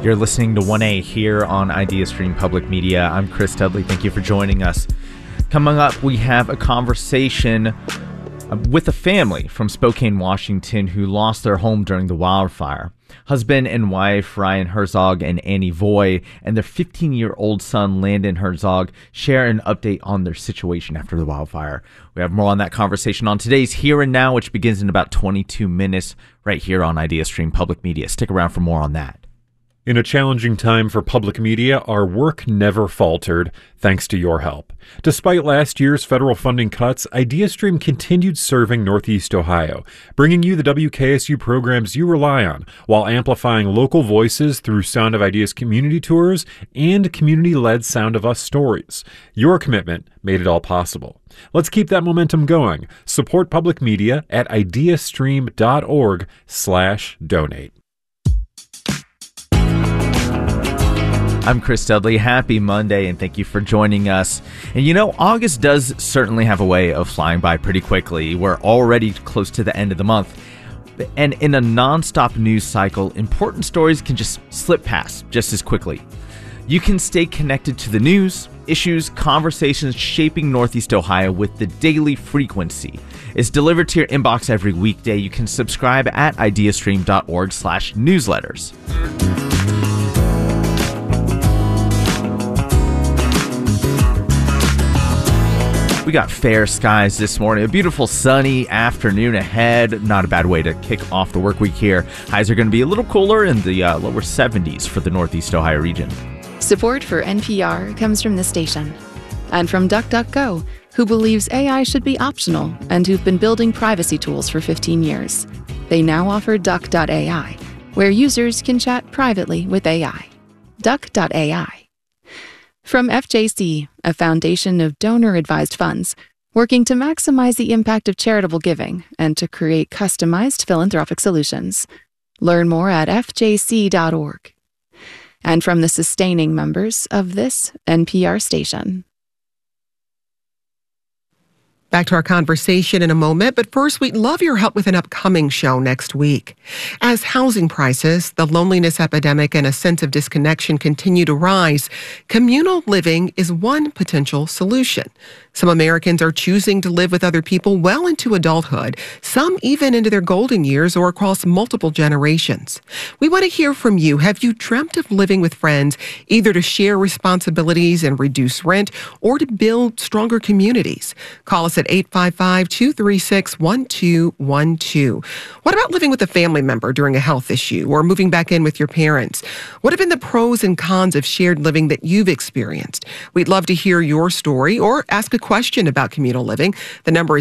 You're listening to 1A here on IdeaStream Public Media. I'm Chris Dudley. Thank you for joining us. Coming up, we have a conversation with a family from Spokane, Washington, who lost their home during the wildfire. Husband and wife Ryan Herzog and Annie Voy and their 15-year-old son Landon Herzog share an update on their situation after the wildfire. We have more on that conversation on today's Here and Now, which begins in about 22 minutes right here on IdeaStream Public Media. Stick around for more on that. In a challenging time for public media, our work never faltered, thanks to your help. Despite last year's federal funding cuts, IdeaStream continued serving Northeast Ohio, bringing you the WKSU programs you rely on, while amplifying local voices through Sound of Ideas community tours and community-led Sound of Us stories. Your commitment made it all possible. Let's keep that momentum going. Support public media at ideastream.org/donate. I'm Chris Dudley. Happy Monday, and thank you for joining us. And you know, August does certainly have a way of flying by pretty quickly. We're already close to the end of the month. And in a nonstop news cycle, important stories can just slip past just as quickly. You can stay connected to the news, issues, conversations shaping Northeast Ohio with the daily frequency. It's delivered to your inbox every weekday. You can subscribe at ideastream.org/newsletters. We got fair skies this morning, a beautiful sunny afternoon ahead. Not a bad way to kick off the work week here. Highs are going to be a little cooler in the lower 70s for the Northeast Ohio region. Support for NPR comes from the station and from DuckDuckGo, who believes AI should be optional and who've been building privacy tools for 15 years. They now offer Duck.ai, where users can chat privately with AI. Duck.ai. From FJC, a foundation of donor-advised funds, working to maximize the impact of charitable giving and to create customized philanthropic solutions. Learn more at fjc.org. And from the sustaining members of this NPR station. Back to our conversation in a moment, but first, we'd love your help with an upcoming show next week. As housing prices, the loneliness epidemic, and a sense of disconnection continue to rise, communal living is one potential solution. Some Americans are choosing to live with other people well into adulthood, some even into their golden years or across multiple generations. We want to hear from you. Have you dreamt of living with friends, either to share responsibilities and reduce rent or to build stronger communities? Call us at 855-236-1212. What about living with a family member during a health issue or moving back in with your parents? What have been the pros and cons of shared living that you've experienced? We'd love to hear your story or ask a question about communal living. The number is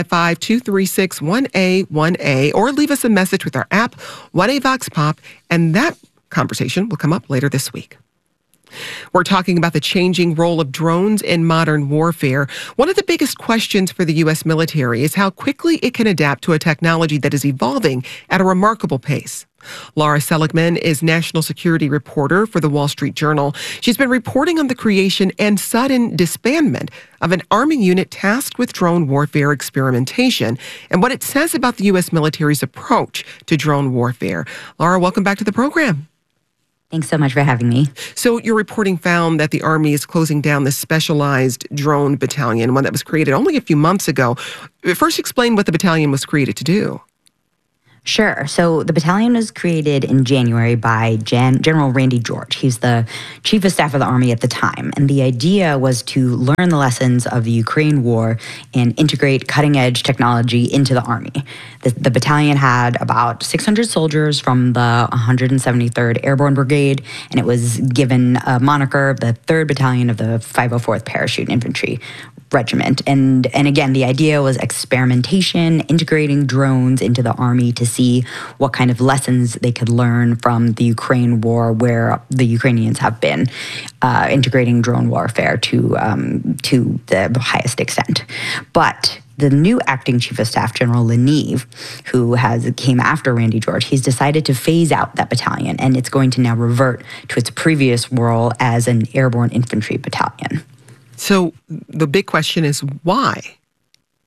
855-236-1A1A, or leave us a message with our app, 1A Vox Pop, and that conversation will come up later this week. We're talking about the changing role of drones in modern warfare. One of the biggest questions for the U.S. military is how quickly it can adapt to a technology that is evolving at a remarkable pace. Laura Seligman is national security reporter for the Wall Street Journal. She's been reporting on the creation and sudden disbandment of an Army unit tasked with drone warfare experimentation and what it says about the U.S. military's approach to drone warfare. Laura, welcome back to the program. Thanks so much for having me. So your reporting found that the Army is closing down the specialized drone battalion, one that was created only a few months ago. First, explain what the battalion was created to do. Sure. So the battalion was created in January by General Randy George. He's the chief of staff of the Army at the time. And the idea was to learn the lessons of the Ukraine war and integrate cutting-edge technology into the Army. The battalion had about 600 soldiers from the 173rd Airborne Brigade, and it was given a moniker, the 3rd Battalion of the 504th Parachute Infantry Regiment. And again, the idea was experimentation, integrating drones into the Army to see what kind of lessons they could learn from the Ukraine war, where the Ukrainians have been integrating drone warfare to the highest extent. But the new acting chief of staff, General Leneve, who came after Randy George, he's decided to phase out that battalion, and it's going to now revert to its previous role as an airborne infantry battalion. So the big question is why?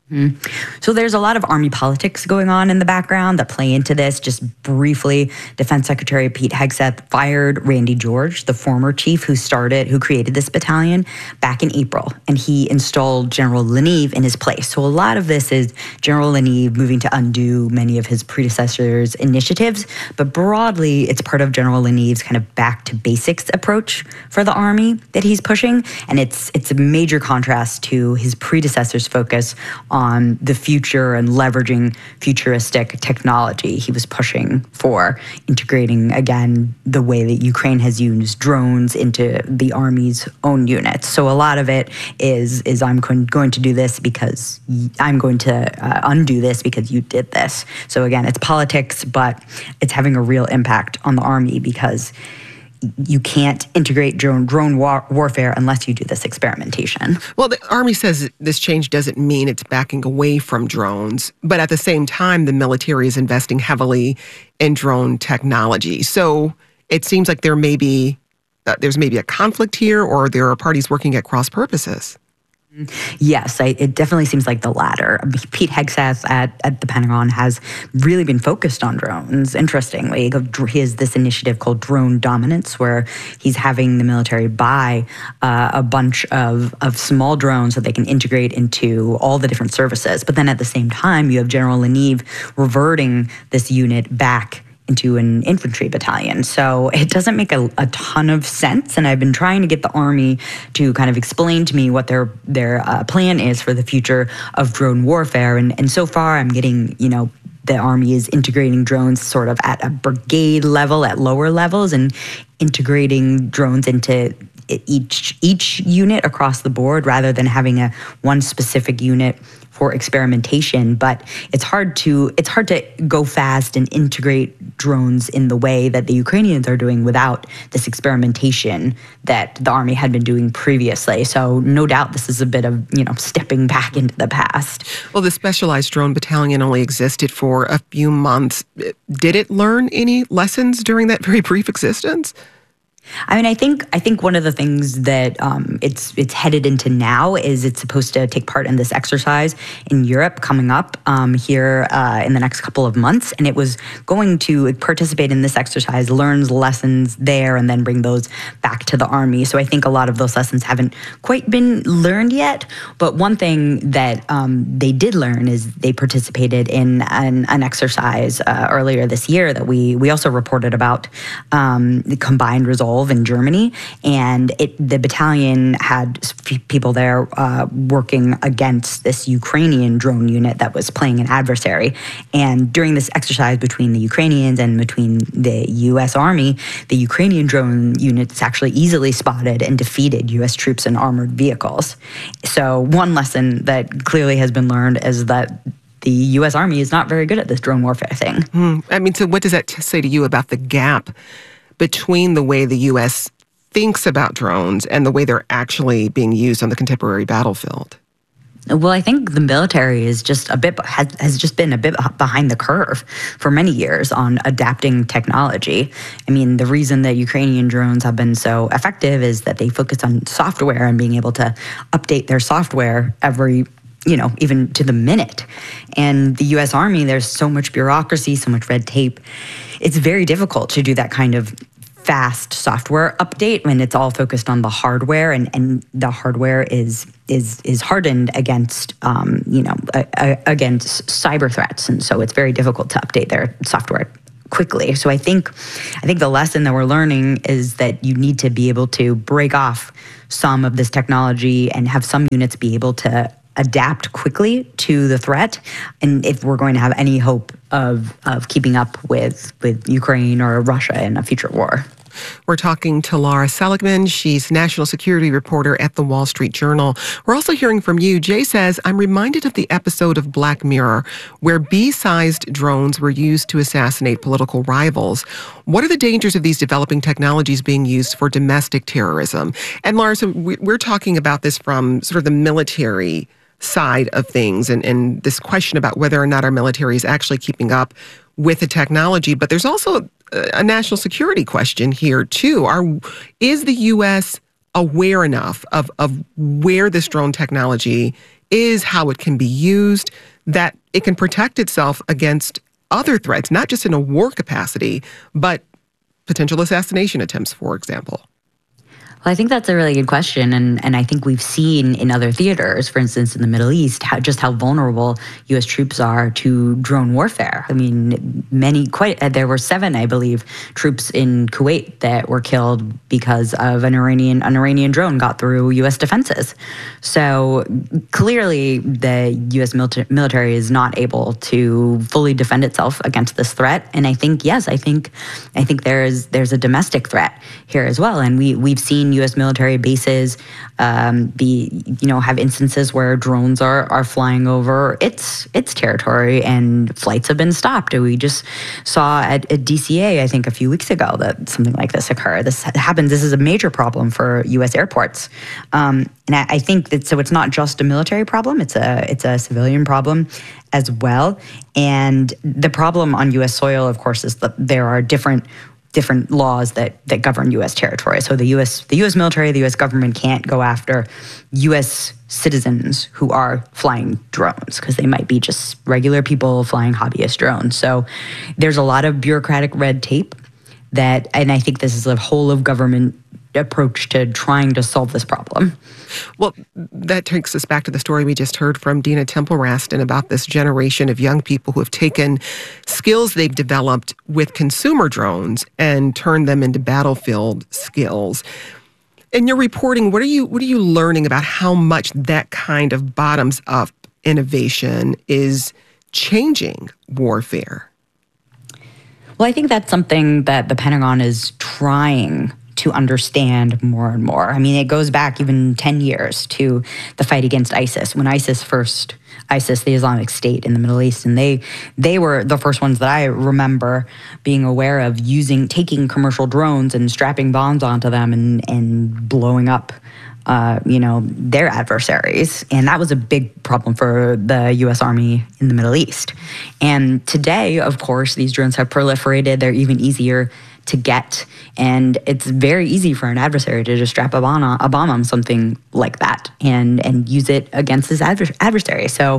So there's a lot of Army politics going on in the background that play into this. Just briefly, Defense Secretary Pete Hegseth fired Randy George, the former chief who created this battalion back in April, and he installed General Leneve in his place. So a lot of this is General Leneve moving to undo many of his predecessors' initiatives, but broadly, it's part of General Leneve's kind of back to basics approach for the Army that he's pushing, and it's a major contrast to his predecessor's focus on the future and leveraging futuristic technology. He was pushing for integrating, again, the way that Ukraine has used drones into the Army's own units. So a lot of it is I'm going to do this because I'm going to undo this because you did this. So again, it's politics, but it's having a real impact on the Army because you can't integrate drone warfare unless you do this experimentation. Well, the Army says this change doesn't mean it's backing away from drones, but at the same time, the military is investing heavily in drone technology. So it seems like there's maybe a conflict here, or there are parties working at cross purposes. Yes, it definitely seems like the latter. Pete Hegseth at the Pentagon has really been focused on drones. Interestingly, he has this initiative called Drone Dominance, where he's having the military buy a bunch of small drones so they can integrate into all the different services. But then at the same time, you have General Leneve reverting this unit back into an infantry battalion. So it doesn't make a ton of sense. And I've been trying to get the Army to kind of explain to me what their plan is for the future of drone warfare. And so far I'm getting, the Army is integrating drones sort of at a brigade level, at lower levels, and integrating drones into each unit across the board rather than having one specific unit for experimentation. But it's hard to go fast and integrate drones in the way that the Ukrainians are doing without this experimentation that the Army had been doing previously. So no doubt this is a bit of, stepping back into the past. Well, the Specialized Drone Battalion only existed for a few months. Did it learn any lessons during that very brief existence? I mean, I think one of the things that it's headed into now is it's supposed to take part in this exercise in Europe coming up here in the next couple of months, and it was going to participate in this exercise, learn lessons there, and then bring those back to the Army. So I think a lot of those lessons haven't quite been learned yet. But one thing that they did learn is they participated in an exercise earlier this year that we also reported about, the Combined Resolve in Germany, and the battalion had people there working against this Ukrainian drone unit that was playing an adversary. And during this exercise between the Ukrainians and between the U.S. Army, the Ukrainian drone units actually easily spotted and defeated U.S. troops in armored vehicles. So one lesson that clearly has been learned is that the U.S. Army is not very good at this drone warfare thing. I mean, so what does that say to you about the gap between the way the U.S. thinks about drones and the way they're actually being used on the contemporary battlefield? Well, I think the military is has just been a bit behind the curve for many years on adapting technology. I mean, the reason that Ukrainian drones have been so effective is that they focus on software and being able to update their software every, even to the minute. And the U.S. Army, there's so much bureaucracy, so much red tape. It's very difficult to do that kind of fast software update when it's all focused on the hardware, and the hardware is hardened against against cyber threats, and so it's very difficult to update their software quickly. So I think the lesson that we're learning is that you need to be able to break off some of this technology and have some units be able to adapt quickly to the threat, and if we're going to have any hope of keeping up with Ukraine or Russia in a future war. We're talking to Lara Seligman. She's national security reporter at the Wall Street Journal. We're also hearing from you. Jay says, I'm reminded of the episode of Black Mirror where bee-sized drones were used to assassinate political rivals. What are the dangers of these developing technologies being used for domestic terrorism? And Lara, so we're talking about this from sort of the military side of things and this question about whether or not our military is actually keeping up with the technology. But there's also a national security question here, too. Is the U.S. aware enough of where this drone technology is, how it can be used, that it can protect itself against other threats, not just in a war capacity, but potential assassination attempts, for example? Well, I think that's a really good question, and I think we've seen in other theaters, for instance, in the Middle East, how vulnerable U.S. troops are to drone warfare. I mean, there were 7, I believe, troops in Kuwait that were killed because of an Iranian drone got through U.S. defenses. So clearly, the U.S. military is not able to fully defend itself against this threat. And I think there's a domestic threat here as well, and we've seen U.S. military bases have instances where drones are flying over its territory and flights have been stopped. We just saw at DCA, I think a few weeks ago, that something like this occurred. This happens. This is a major problem for U.S. airports, and I think that so it's not just a military problem; it's a civilian problem as well. And the problem on U.S. soil, of course, is that there are different laws that govern U.S. territory. So the U.S. military, the U.S. government can't go after U.S. citizens who are flying drones because they might be just regular people flying hobbyist drones. So there's a lot of bureaucratic red tape and I think this is a whole of government approach to trying to solve this problem. Well, that takes us back to the story we just heard from Dina Temple-Raston about this generation of young people who have taken skills they've developed with consumer drones and turned them into battlefield skills. In your reporting, what are you learning about how much that kind of bottoms-up innovation is changing warfare? Well, I think that's something that the Pentagon is trying to understand more and more. I mean, it goes back even 10 years to the fight against ISIS, when ISIS, the Islamic State in the Middle East, and they were the first ones that I remember being aware of taking commercial drones and strapping bombs onto them and blowing up their adversaries. And that was a big problem for the U.S. Army in the Middle East. And today, of course, these drones have proliferated. They're even easier to get, and it's very easy for an adversary to just strap a bomb on something like that and use it against his adversary. So,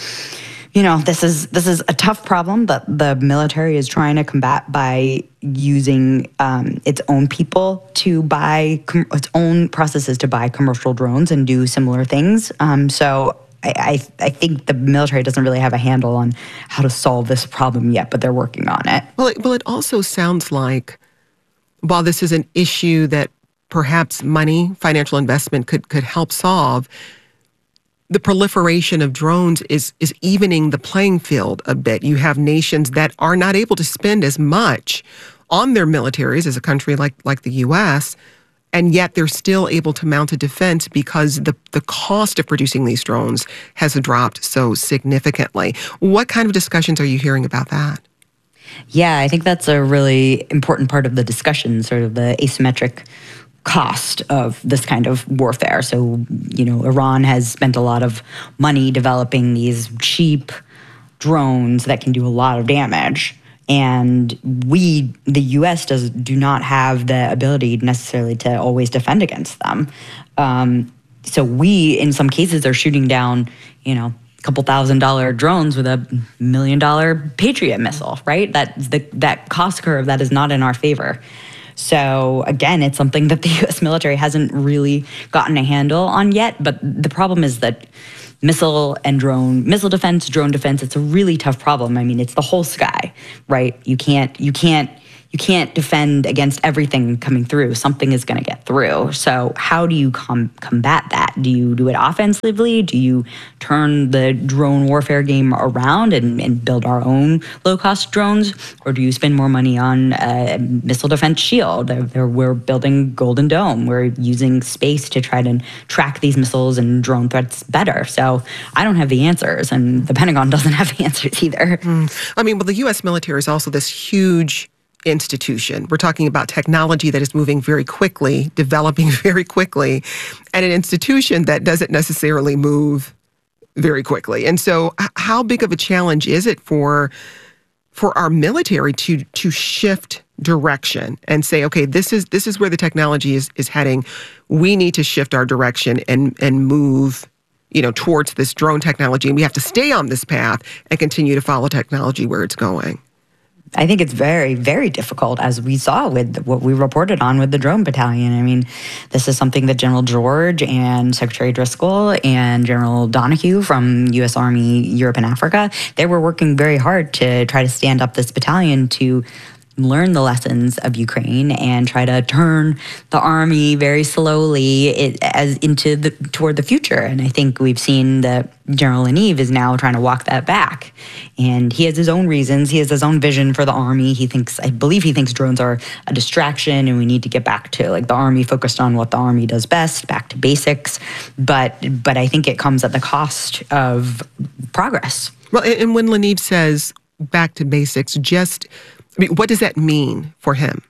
this is a tough problem that the military is trying to combat by using its own people to buy its own processes to buy commercial drones and do similar things. So I think the military doesn't really have a handle on how to solve this problem yet, but they're working on it. Well, it also sounds like while this is an issue that perhaps financial investment could help solve, the proliferation of drones is evening the playing field a bit. You have nations that are not able to spend as much on their militaries as a country like the U.S., and yet they're still able to mount a defense because the cost of producing these drones has dropped so significantly. What kind of discussions are you hearing about that? Yeah, I think that's a really important part of the discussion, sort of the asymmetric cost of this kind of warfare. So, Iran has spent a lot of money developing these cheap drones that can do a lot of damage. And the U.S. do not have the ability necessarily to always defend against them. So we, in some cases, are shooting down, a couple $1,000 drones with $1 million Patriot missile, right? That cost curve, that is not in our favor. So again, it's something that the U.S. military hasn't really gotten a handle on yet. But the problem is that missile defense, drone defense, it's a really tough problem. I mean, it's the whole sky, right? You can't defend against everything coming through. Something is going to get through. So how do you combat that? Do you do it offensively? Do you turn the drone warfare game around and build our own low-cost drones? Or do you spend more money on a missile defense shield? We're building Golden Dome. We're using space to try to track these missiles and drone threats better. So I don't have the answers, and the Pentagon doesn't have the answers either. I mean, well, the U.S. military is also this huge institution. We're talking about technology that is moving very quickly, developing very quickly, and an institution that doesn't necessarily move very quickly. And so how big of a challenge is it for our military to shift direction and say, okay, this is where the technology is heading. We need to shift our direction and move towards this drone technology, and we have to stay on this path and continue to follow technology where it's going? I think it's very, very difficult, as we saw with what we reported on with the drone battalion. I mean, this is something that General George and Secretary Driscoll and General Donahue from U.S. Army Europe and Africa, they were working very hard to try to stand up this battalion to learn the lessons of Ukraine and try to turn the army very slowly toward the future. And I think we've seen that General Laniv is now trying to walk that back. And he has his own reasons. He has his own vision for the army. I believe he thinks drones are a distraction and we need to get back to the army focused on what the army does best, back to basics. But I think it comes at the cost of progress. Well, and when Laniv says back to basics, what does that mean for him?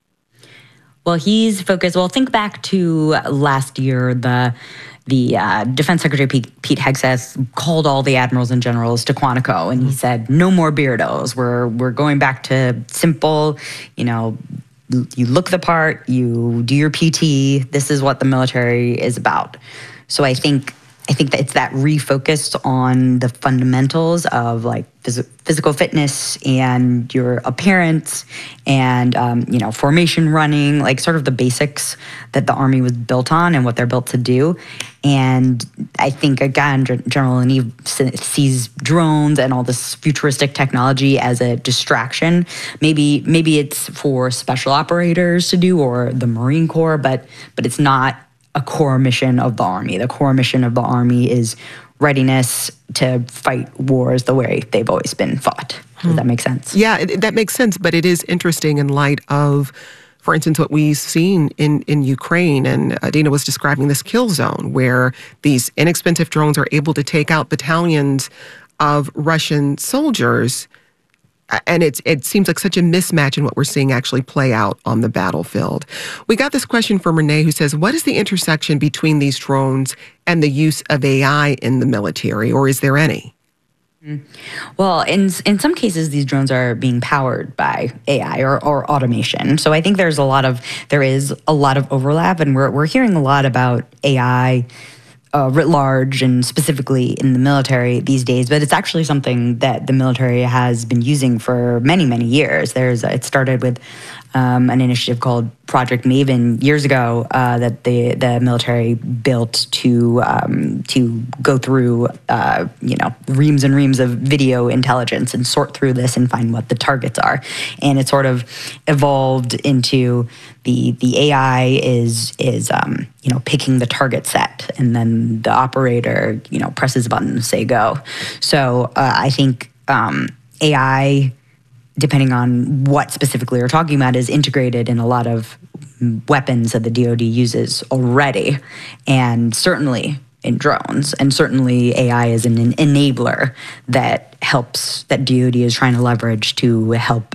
Well, he's focused. Well, think back to last year. The Defense Secretary Pete Hegseth called all the admirals and generals to Quantico, and he said, "No more beardos. We're going back to simple. You look the part. You do your PT. This is what the military is about." So I think that it's that refocus on the fundamentals of physical fitness and your appearance and formation running, sort of the basics that the Army was built on and what they're built to do. And I think, again, General Laniv sees drones and all this futuristic technology as a distraction. Maybe it's for special operators to do or the Marine Corps, but it's not a core mission of the Army. The core mission of the Army is readiness to fight wars the way they've always been fought. Does that make sense? Yeah, that makes sense, but it is interesting in light of, for instance, what we've seen in Ukraine, and Dina was describing this kill zone where these inexpensive drones are able to take out battalions of Russian soldiers. And it seems like such a mismatch in what we're seeing actually play out on the battlefield. We got this question from Renee, who says, what is the intersection between these drones and the use of AI in the military, or is there any? Well, in some cases, these drones are being powered by AI or automation. So I think there is a lot of overlap, and we're hearing a lot about AI writ large and specifically in the military these days, but it's actually something that the military has been using for many, many years. It started with an initiative called Project Maven years ago that the military built to go through reams and reams of video intelligence and sort through this and find what the targets are. And it sort of evolved into the AI is picking the target set, and then the operator presses a button to say go. So I think AI, depending on what specifically we're talking about, is integrated in a lot of weapons that the DoD uses already, and certainly in drones, and certainly AI is an enabler that DoD is trying to leverage to help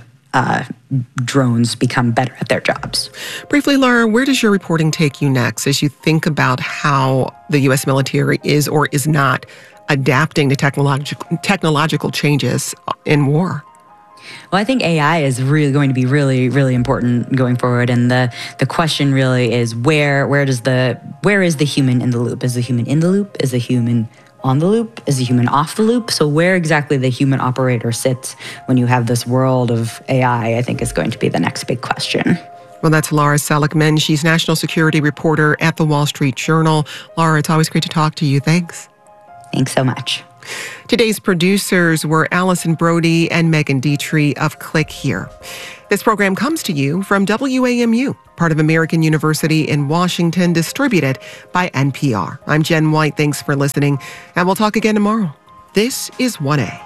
drones become better at their jobs. Briefly, Laura, where does your reporting take you next as you think about how the U.S. military is or is not adapting to technological changes in war? Well, I think AI is really going to be really, really important going forward. And the question really is where is the human in the loop? Is the human in the loop? Is the human on the loop? Is the human off the loop? So where exactly the human operator sits when you have this world of AI, I think is going to be the next big question. Well, that's Laura Seligman. She's national security reporter at the Wall Street Journal. Laura, it's always great to talk to you. Thanks. Thanks so much. Today's producers were Allison Brody and Megan Dietrich of Click Here. This program comes to you from WAMU, part of American University in Washington, distributed by NPR. I'm Jen White. Thanks for listening, and we'll talk again tomorrow. This is 1A.